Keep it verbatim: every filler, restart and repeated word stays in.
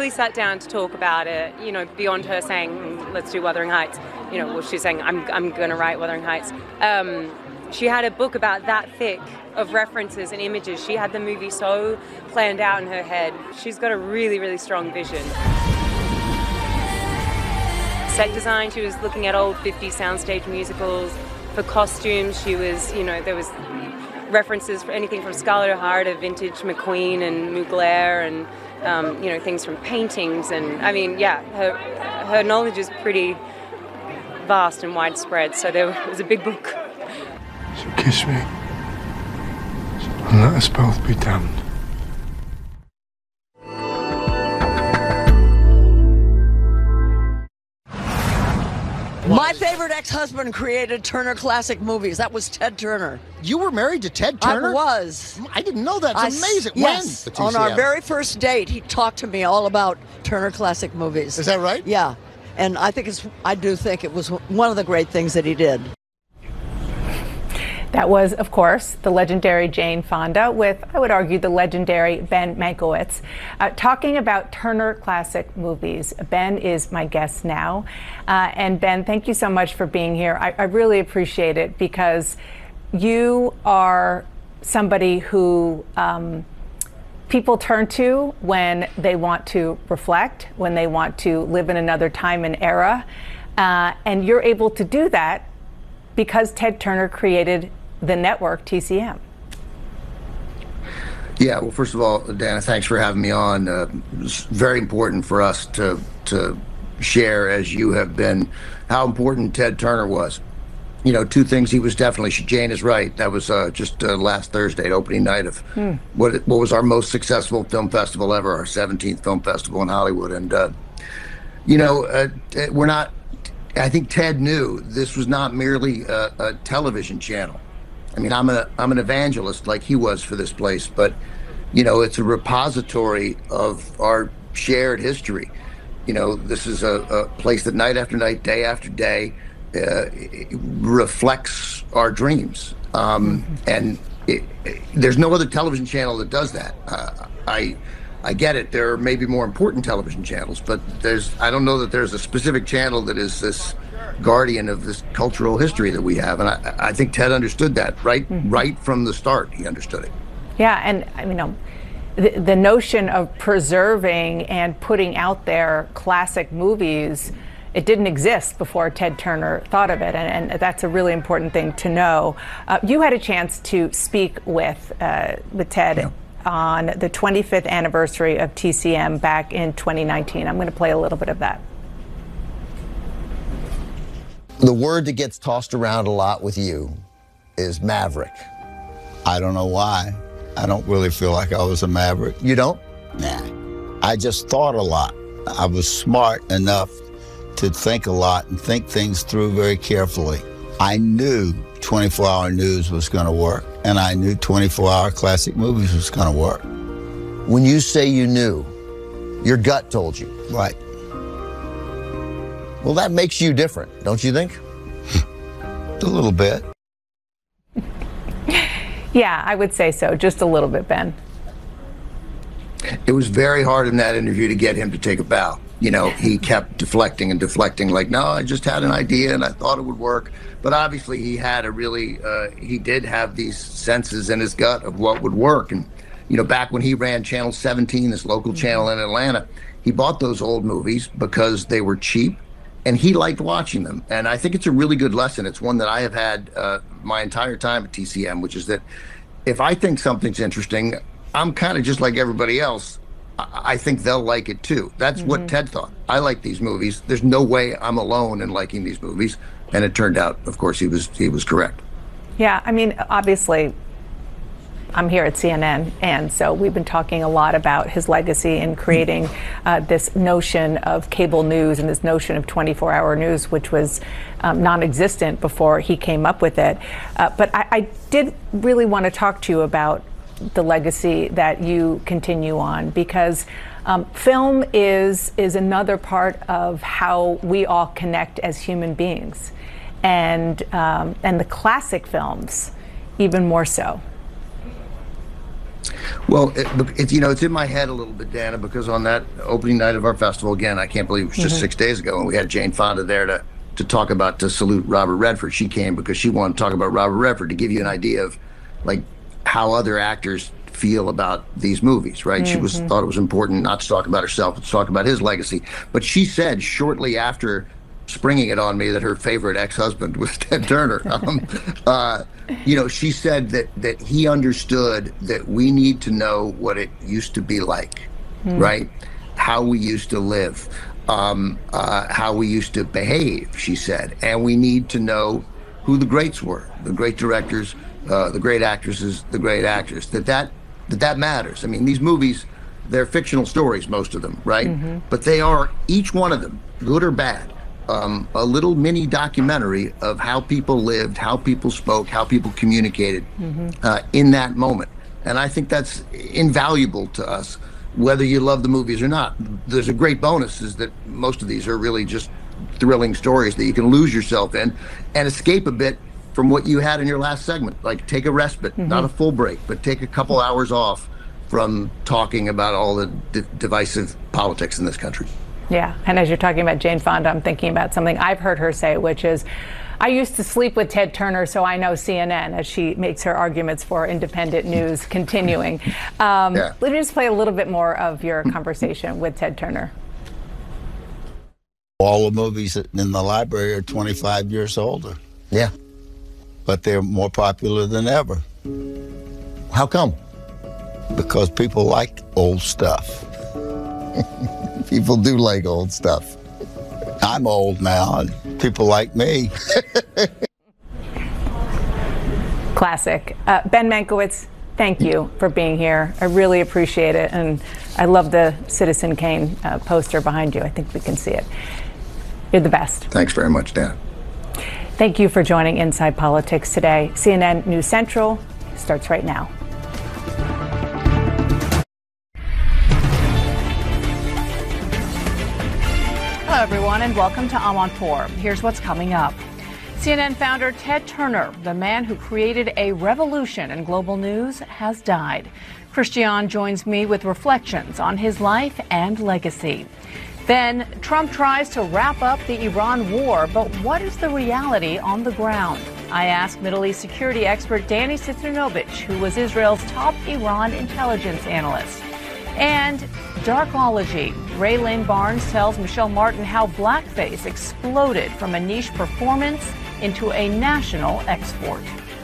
really sat down to talk about it, you know, beyond her saying, "Mm, let's do Wuthering Heights," you know, well, she's saying, I'm, I'm going to write Wuthering Heights. Um, she had a book about that thick of references and images. She had the movie so planned out in her head. She's got a really, really strong vision. Set design, she was looking at old fifties soundstage musicals. For costumes, she was, you know, there was references for anything from Scarlett O'Hara to vintage McQueen and Mugler and, um, you know, things from paintings. And, I mean, yeah, her, her knowledge is pretty vast and widespread, so there was a big book. So kiss me, and let us both be damned. My favorite ex-husband created Turner Classic Movies. That was Ted Turner. You were married to Ted Turner? I was. I didn't know that. It's I, amazing. Yes. When? On our very first date, he talked to me all about Turner Classic Movies. Is that right? Yeah. And I think it's, I do think it was one of the great things that he did. That was, of course, the legendary Jane Fonda with, I would argue, the legendary Ben Mankiewicz, uh, talking about Turner Classic Movies. Ben is my guest now. Uh, and Ben, thank you so much for being here. I, I really appreciate it because you are somebody who um, people turn to when they want to reflect, when they want to live in another time and era. Uh, and you're able to do that because Ted Turner created the network T C M. Yeah, well, first of all, Dana, thanks for having me on. Uh, it's very important for us to to share, as you have been, how important Ted Turner was. You know, two things he was definitely, Jane is right, that was uh, just uh, last Thursday, opening night of hmm. what what was our most successful film festival ever, our seventeenth film festival in Hollywood. And, uh, you know, uh, we're not, I think Ted knew this was not merely a, a television channel. I mean, I'm a I'm an evangelist like he was for this place, but you know, it's a repository of our shared history. You know, this is a, a place that night after night, day after day, uh, reflects our dreams. Um, and it, it, there's no other television channel that does that. Uh, I I get it. There are maybe more important television channels, but there's I don't know that there's a specific channel that is this guardian of this cultural history that we have. And I, I think Ted understood that right mm-hmm. right from the start. He understood it. Yeah, and I mean, um, the, the notion of preserving and putting out there classic movies, it didn't exist before Ted Turner thought of it, and, and that's a really important thing to know. Uh, you had a chance to speak with uh, with Ted yeah. on the twenty-fifth anniversary of T C M back in twenty nineteen. I'm going to play a little bit of that. The word that gets tossed around a lot with you is maverick. I don't know why. I don't really feel like I was a maverick. You don't? Nah. I just thought a lot. I was smart enough to think a lot and think things through very carefully. I knew twenty-four hour news was going to work, and I knew twenty-four hour classic movies was going to work. When you say you knew, your gut told you. Right. Well, that makes you different, don't you think? A little bit. Yeah, I would say so. Just a little bit, Ben. It was very hard in that interview to get him to take a bow. You know, he kept deflecting and deflecting like, no, I just had an idea and I thought it would work. But obviously he had a really, uh, he did have these senses in his gut of what would work. And, you know, back when he ran Channel seventeen, this local channel in Atlanta, he bought those old movies because they were cheap. And he liked watching them. And I think it's a really good lesson. It's one that I have had uh, my entire time at T C M, which is that if I think something's interesting, I'm kind of just like everybody else. I, I think they'll like it too. That's mm-hmm. what Ted thought. I like these movies. There's no way I'm alone in liking these movies. And it turned out, of course, he was he was correct. Yeah, I mean, obviously, I'm here at C N N, and so we've been talking a lot about his legacy in creating uh, this notion of cable news and this notion of twenty-four hour news, which was um, non-existent before he came up with it. Uh, but I, I did really want to talk to you about the legacy that you continue on, because um, film is is another part of how we all connect as human beings, and um, and the classic films even more so. Well, it, it's, you know, it's in my head a little bit, Dana, because on that opening night of our festival, again, I can't believe it was just mm-hmm. six days ago, and we had Jane Fonda there to, to talk about, to salute Robert Redford. She came because she wanted to talk about Robert Redford, to give you an idea of, like, how other actors feel about these movies, right? Mm-hmm. She was thought it was important not to talk about herself, but to talk about his legacy. But she said shortly after springing it on me that her favorite ex-husband was Ted Turner. Um, uh, you know, she said that that he understood that we need to know what it used to be like, mm. right? How we used to live, um, uh, how we used to behave, she said. And we need to know who the greats were, the great directors, uh, the great actresses, the great actors, that that, that that matters. I mean, these movies, they're fictional stories, most of them, right? Mm-hmm. But they are, each one of them, good or bad, Um, a little mini documentary of how people lived, how people spoke, how people communicated mm-hmm. uh, in that moment. And I think that's invaluable to us, whether you love the movies or not. There's a great bonus is that most of these are really just thrilling stories that you can lose yourself in and escape a bit from what you had in your last segment. Like, take a respite, mm-hmm. not a full break, but take a couple hours off from talking about all the d- divisive politics in this country. Yeah, and as you're talking about Jane Fonda, I'm thinking about something I've heard her say, which is, I used to sleep with Ted Turner, so I know C N N, as she makes her arguments for independent news continuing. Um, yeah. Let me just play a little bit more of your conversation with Ted Turner. All the movies in the library are twenty-five years older. Yeah. But they're more popular than ever. How come? Because people like old stuff. People do like old stuff. I'm old now, and people like me. Classic. Uh, Ben Mankiewicz, thank you for being here. I really appreciate it, and I love the Citizen Kane uh, poster behind you. I think we can see it. You're the best. Thanks very much, Dan. Thank you for joining Inside Politics today. C N N News Central starts right now. Hello, everyone, and welcome to Amanpour. Here's what's coming up. C N N founder Ted Turner, the man who created a revolution in global news, has died. Christian joins me with reflections on his life and legacy. Then, Trump tries to wrap up the Iran war, but what is the reality on the ground? I asked Middle East security expert Danny Citrunovich, who was Israel's top Iran intelligence analyst. And Darkology. Ray Lane Barnes tells Michelle Martin how blackface exploded from a niche performance into a national export.